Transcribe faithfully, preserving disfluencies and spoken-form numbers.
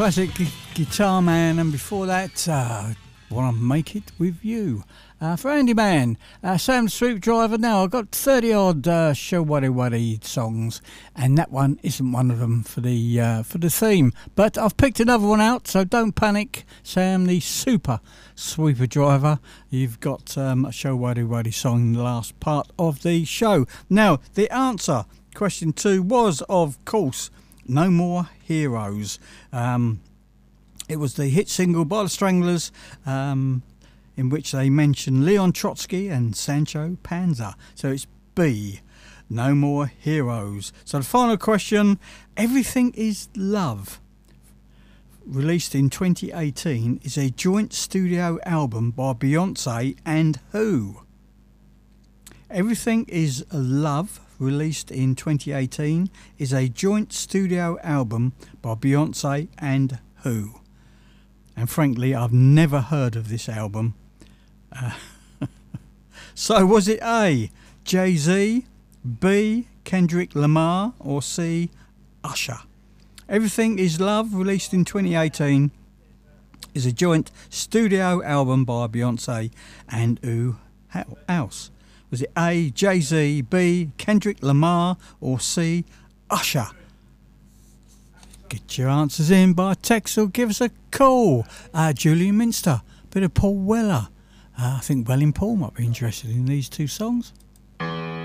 classic gu- Guitar Man, and before that, uh, Wanna Make It With You. Uh, for Andy Mann, uh, Sam the Sweep Driver. Now, I've got thirty odd uh, Show Waddy Waddy songs, and that one isn't one of them for the uh, for the theme. But I've picked another one out, so don't panic. Sam the Super Sweeper Driver. You've got um, a Show Waddy Waddy song in the last part of the show. Now, the answer, question two, was, of course, No More Heroes. Um, it was the hit single by the Stranglers, um, in which they mention Leon Trotsky and Sancho Panza. So it's B, No More Heroes. So the final question, Everything Is Love, released in twenty eighteen, is a joint studio album by Beyonce and who? Everything Is Love, released in twenty eighteen, is a joint studio album by Beyonce and who? And frankly, I've never heard of this album. Uh, so was it A, Jay-Z, B, Kendrick Lamar, or C, Usher? Everything Is Love, released in twenty eighteen, is a joint studio album by Beyonce and who else? Was it A, Jay-Z, B, Kendrick Lamar, or C, Usher? Get your answers in by text or give us a call. Uh, Julian Minster, bit of Paul Weller. Uh, I think Welling Paul might be interested in these two songs.